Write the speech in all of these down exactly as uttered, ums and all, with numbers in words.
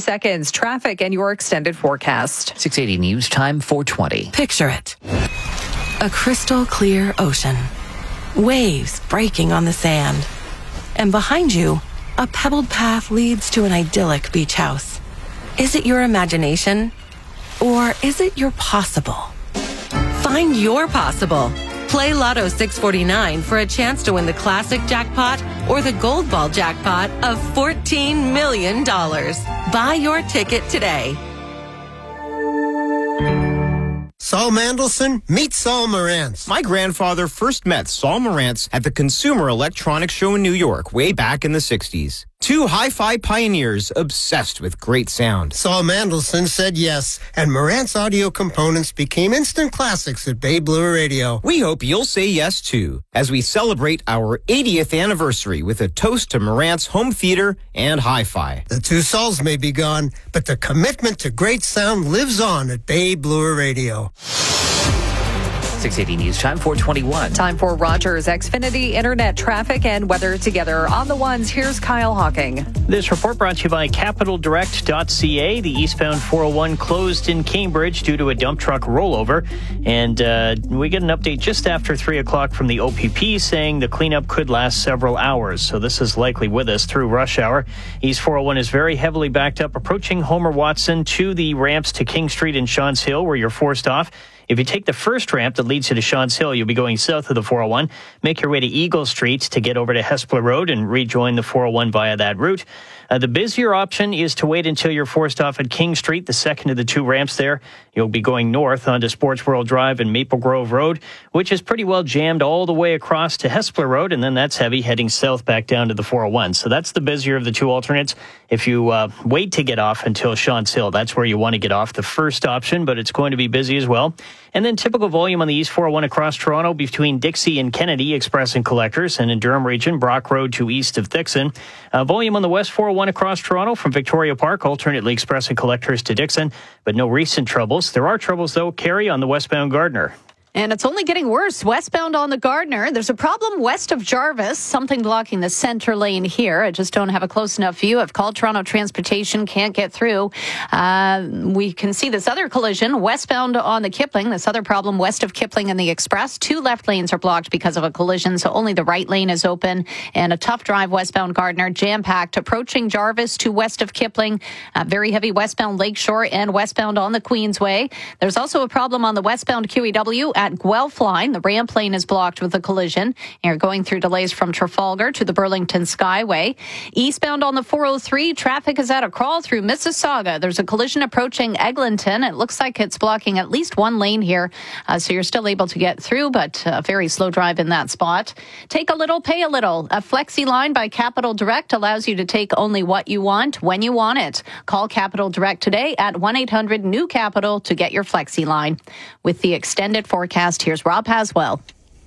seconds. Traffic and your extended forecast. six eighty News Time, four twenty. Picture it. A crystal clear ocean. Waves breaking on the sand. And behind you, a pebbled path leads to an idyllic beach house. Is it your imagination? Or is it your possible? Find your possible. Play Lotto six forty-nine for a chance to win the classic jackpot or the gold ball jackpot of fourteen million dollars. Buy your ticket today. Saul Mandelson, meet Saul Marantz. My grandfather first met Saul Marantz at the Consumer Electronics Show in New York way back in the sixties. Two hi-fi pioneers obsessed with great sound. Saul Mandelson said yes, and Marantz audio components became instant classics at Bay Blue Radio. We hope you'll say yes, too, as we celebrate our eightieth anniversary with a toast to Marantz home theater and hi-fi. The two Sauls may be gone, but the commitment to great sound lives on at Bay Blue Radio. six eighty News Time, four twenty-one. Time for Rogers Xfinity Internet traffic and weather together. On the ones, here's Kyle Hawking. This report brought to you by Capital Direct dot C A. The eastbound four oh one closed in Cambridge due to a dump truck rollover. And uh, we get an update just after three o'clock from the O P P saying the cleanup could last several hours. So this is likely with us through rush hour. East four oh one is very heavily backed up, approaching Homer Watson to the ramps to King Street and Shawns Hill, where you're forced off. If you take the first ramp that leads you to Shawns Hill, you'll be going south of the four oh one. Make your way to Eagle Street to get over to Hespeler Road and rejoin the four oh one via that route. Uh, the busier option is to wait until you're forced off at King Street, the second of the two ramps there. You'll be going north onto Sports World Drive and Maple Grove Road, which is pretty well jammed all the way across to Hespeler Road, and then that's heavy heading south back down to the four oh one. So that's the busier of the two alternates. If you uh, wait to get off until Shawns Hill, that's where you want to get off, the first option, but it's going to be busy as well. And then typical volume on the East four oh one across Toronto between Dixie and Kennedy, Express and Collectors, and in Durham Region, Brock Road to east of Dixon. Uh, volume on the West four oh one across Toronto from Victoria Park, alternately Express and Collectors to Dixon, but no recent troubles. There are troubles, though, Carrie, on the westbound Gardiner. And it's only getting worse. Westbound on the Gardiner, there's a problem west of Jarvis, something blocking the center lane here. I just don't have a close enough view. I've called Toronto Transportation, can't get through. Uh, we can see this other collision westbound on the Kipling, this other problem west of Kipling and the Express. Two left lanes are blocked because of a collision, so only the right lane is open. And a tough drive westbound Gardiner, jam-packed, approaching Jarvis to west of Kipling. Uh, very heavy westbound Lakeshore and westbound on the Queensway. There's also a problem on the westbound Q E W at Guelph line. The ramp lane is blocked with a collision. You're going through delays from Trafalgar to the Burlington Skyway. Eastbound on the four oh three, traffic is at a crawl through Mississauga. There's a collision approaching Eglinton. It looks like it's blocking at least one lane here, uh, so you're still able to get through, but a very slow drive in that spot. Take a little, pay a little. A Flexi line by Capital Direct allows you to take only what you want when you want it. Call Capital Direct today at one eight hundred new capital to get your Flexi line. With the extended forecast, here's Rob Haswell.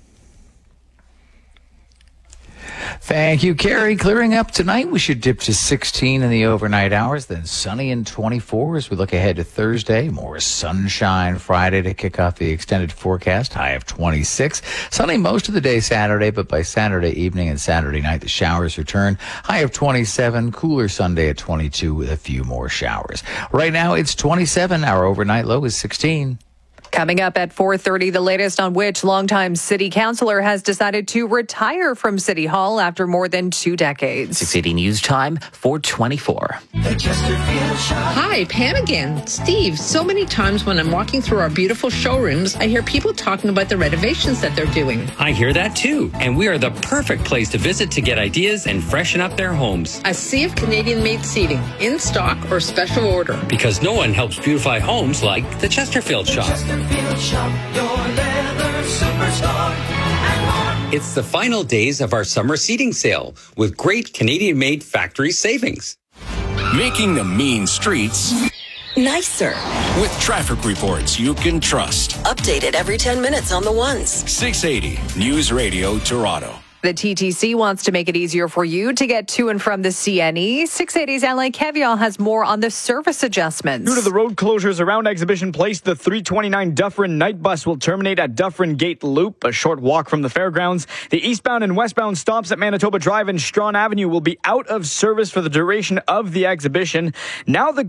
Thank you, Carrie. Clearing up tonight. We should dip to sixteen in the overnight hours, then sunny and twenty-four as we look ahead to Thursday. More sunshine Friday to kick off the extended forecast, high of twenty-six. Sunny most of the day Saturday, but by Saturday evening and Saturday night, the showers return. High of twenty-seven, cooler Sunday at twenty-two with a few more showers. Right now, it's twenty-seven. Our overnight low is sixteen. Coming up at four thirty, the latest on which longtime city councilor has decided to retire from City Hall after more than two decades. six eighty News Time, four twenty-four. Hi, Pam again. Steve, so many times when I'm walking through our beautiful showrooms, I hear people talking about the renovations that they're doing. I hear that too, and we are the perfect place to visit to get ideas and freshen up their homes. A sea of Canadian-made seating, in stock or special order. Because no one helps beautify homes like the Chesterfield Shop. Chesterfield Shop, your leather superstar. It's the final days of our summer seating sale with great Canadian-made factory savings. Making the mean streets nicer with traffic reports you can trust. Updated every ten minutes on the ones. six eighty News Radio Toronto. The T T C wants to make it easier for you to get to and from the C N E. six eighty's Alain Cavill has more on the service adjustments. Due to the road closures around Exhibition Place, the three twenty-nine Dufferin night bus will terminate at Dufferin Gate Loop, a short walk from the fairgrounds. The eastbound and westbound stops at Manitoba Drive and Strawn Avenue will be out of service for the duration of the exhibition. Now the